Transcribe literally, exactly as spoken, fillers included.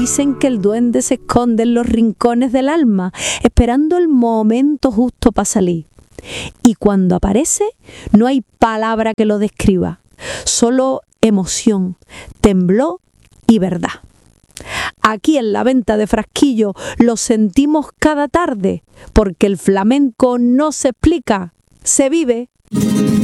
Dicen que el duende se esconde en los rincones del alma, esperando el momento justo para salir. Y cuando aparece, no hay palabra que lo describa, solo emoción, temblor y verdad. Aquí en la venta de Frasquillo lo sentimos cada tarde, porque el flamenco no se explica, se vive.